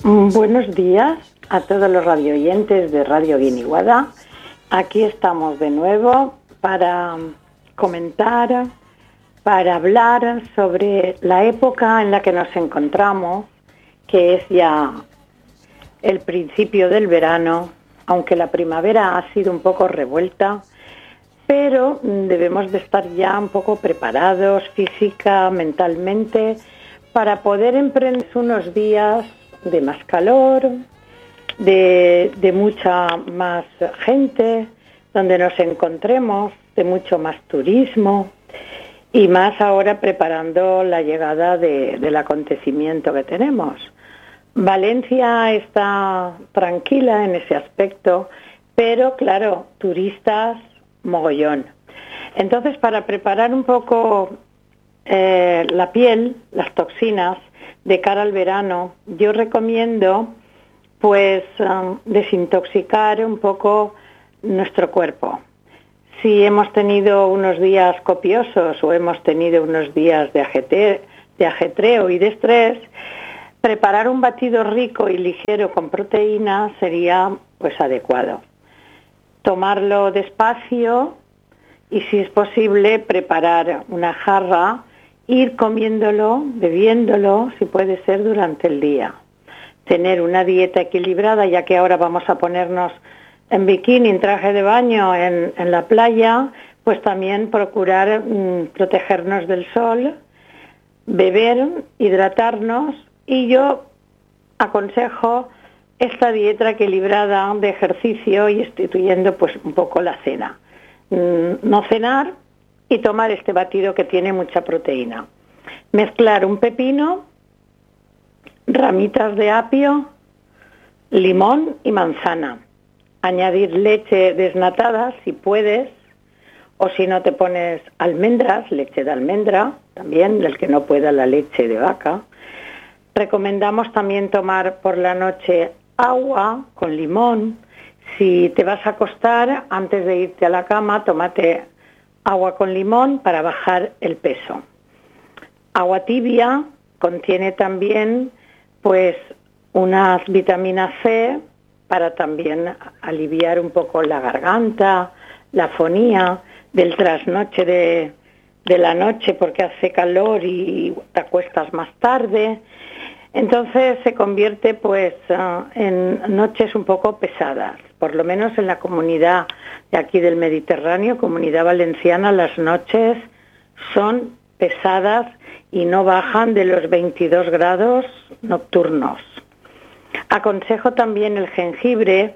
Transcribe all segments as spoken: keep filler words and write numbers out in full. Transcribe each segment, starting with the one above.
Mm, Buenos días a todos los radioyentes de Radio Guiniguada. Aquí estamos de nuevo para comentar, para hablar sobre la época en la que nos encontramos, que es ya el principio del verano, aunque la primavera ha sido un poco revuelta, pero debemos de estar ya un poco preparados física, mentalmente, para poder emprender unos días de más calor, de, de mucha más gente, donde nos encontremos, de mucho más turismo, y más ahora preparando la llegada de, del acontecimiento que tenemos. Valencia está tranquila en ese aspecto, pero claro, turistas mogollón. Entonces, para preparar un poco eh, la piel, las toxinas, de cara al verano, yo recomiendo pues um, desintoxicar un poco nuestro cuerpo. Si hemos tenido unos días copiosos o hemos tenido unos días de ajetreo, de ajetreo y de estrés, preparar un batido rico y ligero con proteína sería pues adecuado. Tomarlo despacio y, si es posible, preparar una jarra, ir comiéndolo, bebiéndolo, si puede ser, durante el día. Tener una dieta equilibrada, ya que ahora vamos a ponernos en bikini, en traje de baño, en, en la playa, pues también procurar mmm, protegernos del sol, beber, hidratarnos, y yo aconsejo esta dieta equilibrada de ejercicio y instituyendo pues un poco la cena. Mm, no cenar y tomar este batido que tiene mucha proteína. Mezclar un pepino, ramitas de apio, limón y manzana. Añadir leche desnatada si puedes, o si no te pones almendras, leche de almendra, también, del que no pueda la leche de vaca. Recomendamos también tomar por la noche agua con limón. Si te vas a acostar, antes de irte a la cama, tómate agua con limón para bajar el peso. Agua tibia contiene también pues unas vitaminas C para también aliviar un poco la garganta, la fonía del trasnoche de, de la noche, porque hace calor y te acuestas más tarde. Entonces se convierte pues uh, en noches un poco pesadas. Por lo menos en la comunidad de aquí del Mediterráneo, comunidad valenciana, las noches son pesadas y no bajan de los veintidós grados nocturnos. Aconsejo también el jengibre,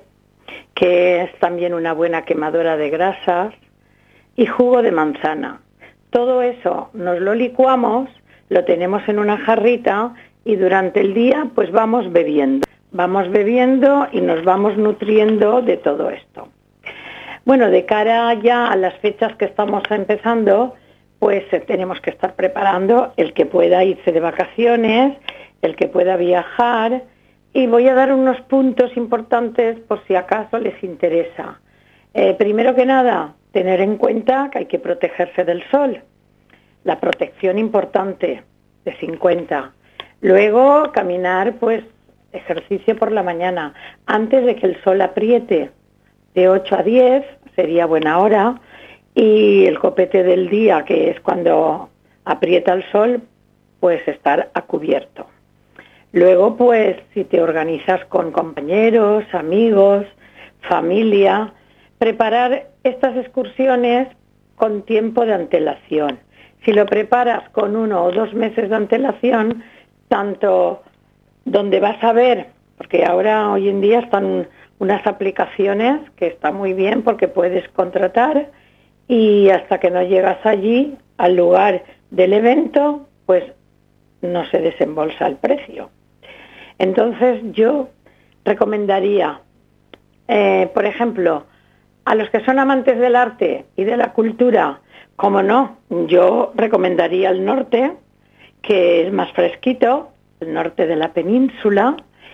que es también una buena quemadora de grasas, y jugo de manzana. Todo eso nos lo licuamos, lo tenemos en una jarrita y durante el día pues vamos bebiendo. Vamos bebiendo y nos vamos nutriendo de todo esto. Bueno, de cara ya a las fechas que estamos empezando, pues eh, tenemos que estar preparando el que pueda irse de vacaciones, el que pueda viajar, y voy a dar unos puntos importantes por si acaso les interesa. Eh, primero que nada, tener en cuenta que hay que protegerse del sol. La protección importante de cincuenta. Luego caminar, pues, ejercicio por la mañana, antes de que el sol apriete, de ocho a diez, sería buena hora, y el copete del día, que es cuando aprieta el sol, pues estar a cubierto. Luego, pues, si te organizas con compañeros, amigos, familia, preparar estas excursiones con tiempo de antelación. Si lo preparas con uno o dos meses de antelación, tanto donde vas a ver, porque ahora hoy en día están unas aplicaciones que está muy bien porque puedes contratar y hasta que no llegas allí, al lugar del evento, pues no se desembolsa el precio. Entonces yo recomendaría, eh, por ejemplo, a los que son amantes del arte y de la cultura, como no, yo recomendaría el norte, que es más fresquito, el norte de la península,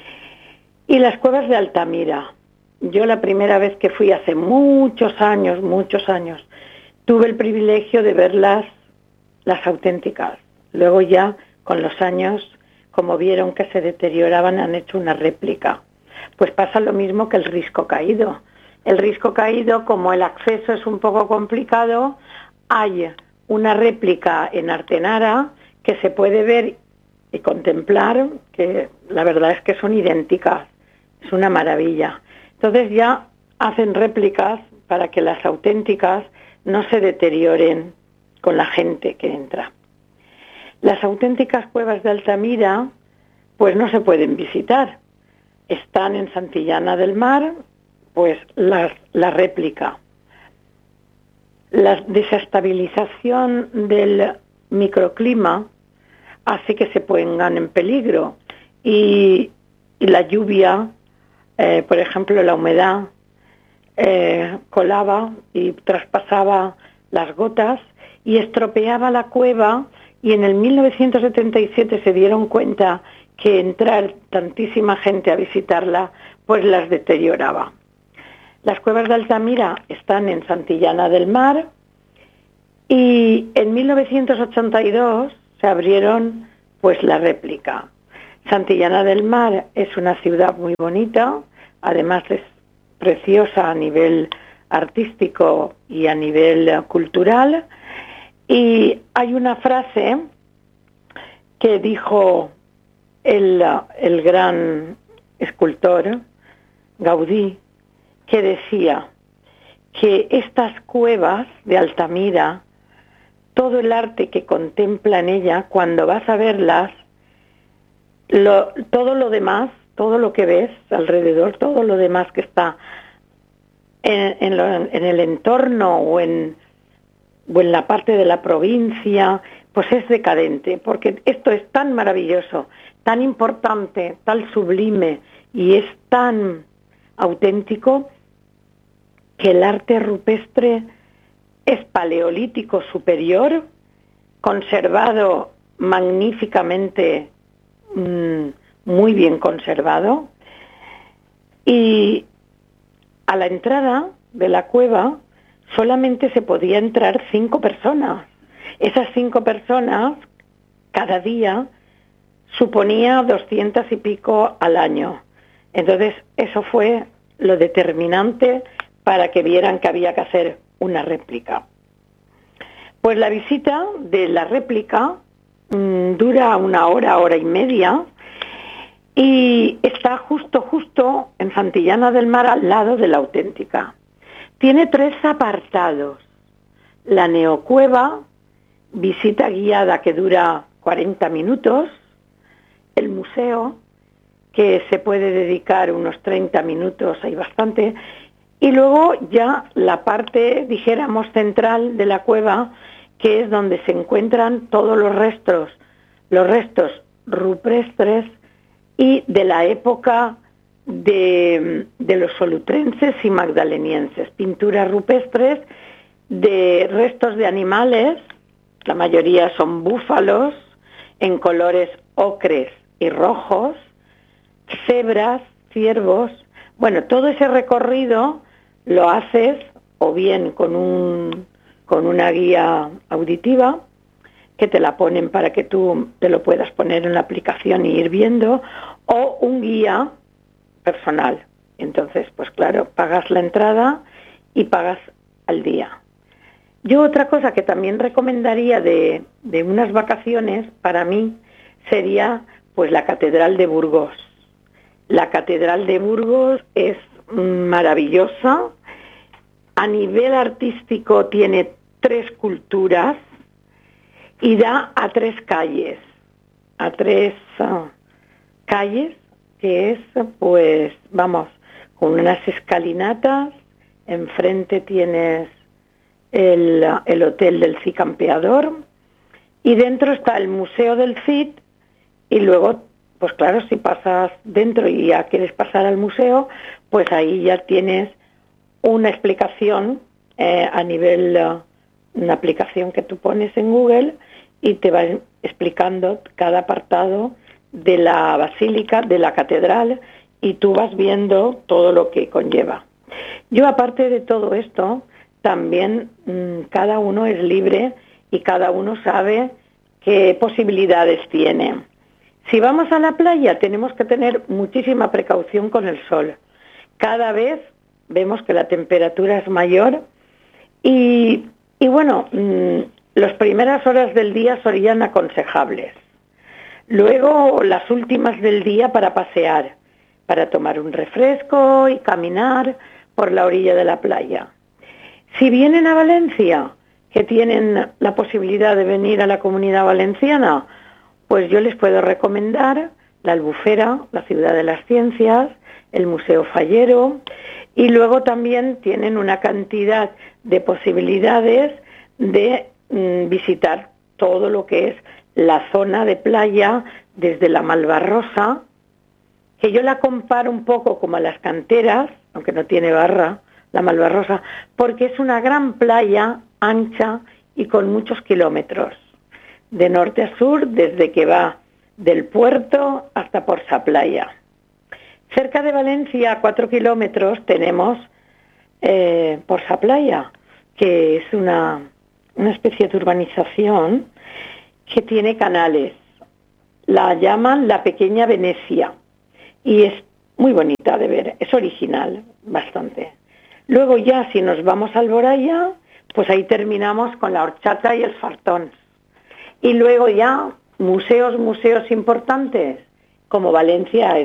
y las cuevas de Altamira. Yo la primera vez que fui hace muchos años, muchos años, tuve el privilegio de verlas, las auténticas. Luego ya, con los años, como vieron que se deterioraban, han hecho una réplica. Pues pasa lo mismo que el Risco Caído. El Risco Caído, como el acceso es un poco complicado, hay una réplica en Artenara que se puede ver y contemplar, que la verdad es que son idénticas, es una maravilla. Entonces ya hacen réplicas para que las auténticas no se deterioren con la gente que entra. Las auténticas cuevas de Altamira pues no se pueden visitar. Están en Santillana del Mar, pues la, la réplica. La desestabilización del microclima hace que se pongan en peligro y, y la lluvia, eh, por ejemplo la humedad, eh, colaba y traspasaba las gotas y estropeaba la cueva, y en el mil novecientos setenta y siete se dieron cuenta que entrar tantísima gente a visitarla pues las deterioraba. Las cuevas de Altamira están en Santillana del Mar y en mil novecientos ochenta y dos se abrieron pues la réplica. Santillana del Mar es una ciudad muy bonita, además es preciosa a nivel artístico y a nivel cultural, y hay una frase que dijo el, el gran escultor Gaudí, que decía que estas cuevas de Altamira, todo el arte que contempla en ella, cuando vas a verlas, lo, todo lo demás, todo lo que ves alrededor, todo lo demás que está en, en, lo, en el entorno o en, o en la parte de la provincia, pues es decadente, porque esto es tan maravilloso, tan importante, tan sublime y es tan auténtico que el arte rupestre es paleolítico superior, conservado magníficamente, mmm, muy bien conservado, y a la entrada de la cueva solamente se podía entrar cinco personas. Esas cinco personas cada día suponía doscientas y pico al año. Entonces eso fue lo determinante para que vieran que había que hacer una réplica. Pues la visita de la réplica mmm, dura una hora, hora y media, y está justo, justo en Santillana del Mar, al lado de la auténtica. Tiene tres apartados: la neocueva, visita guiada que dura cuarenta minutos, el museo, que se puede dedicar unos treinta minutos, hay bastante, y luego ya la parte, dijéramos, central de la cueva, que es donde se encuentran todos los restos, los restos rupestres y de la época de, de los solutrenses y magdalenienses, pinturas rupestres de restos de animales, la mayoría son búfalos, en colores ocres y rojos, cebras, ciervos. Bueno, todo ese recorrido lo haces o bien con un con una guía auditiva, que te la ponen para que tú te lo puedas poner en la aplicación y ir viendo, o un guía personal. Entonces, pues claro, pagas la entrada y pagas al día. Yo otra cosa que también recomendaría de, de unas vacaciones para mí sería pues la Catedral de Burgos. La Catedral de Burgos es maravillosa. A nivel artístico tiene tres culturas y da a tres calles, a tres uh, calles, que es, pues, vamos, con unas escalinatas, enfrente tienes el, el Hotel del Cid Campeador, y dentro está el Museo del Cid, y luego, pues claro, si pasas dentro y ya quieres pasar al museo, pues ahí ya tienes una explicación eh, a nivel, uh, una aplicación que tú pones en Google y te va explicando cada apartado de la basílica, de la catedral, y tú vas viendo todo lo que conlleva. Yo, aparte de todo esto, también mmm, cada uno es libre y cada uno sabe qué posibilidades tiene. Si vamos a la playa tenemos que tener muchísima precaución con el sol. Cada vez vemos que la temperatura es mayor y, y bueno, mmm, las primeras horas del día serían aconsejables. Luego las últimas del día para pasear, para tomar un refresco y caminar por la orilla de la playa. Si vienen a Valencia, que tienen la posibilidad de venir a la Comunidad Valenciana, pues yo les puedo recomendar la Albufera, la Ciudad de las Ciencias, el Museo Fallero, y luego también tienen una cantidad de posibilidades de mm, visitar todo lo que es la zona de playa desde la Malvarrosa, que yo la comparo un poco como a las canteras, aunque no tiene barra, la Malvarrosa, porque es una gran playa ancha y con muchos kilómetros, de norte a sur, desde que va del puerto hasta Porsa Playa. Cerca de Valencia, a cuatro kilómetros, tenemos eh, Porsa Playa, que es una, una especie de urbanización que tiene canales. La llaman la Pequeña Venecia y es muy bonita de ver, es original, bastante. Luego ya, si nos vamos al Alboraya, pues ahí terminamos con la horchata y el fartón. Y luego ya, museos, museos importantes, como Valencia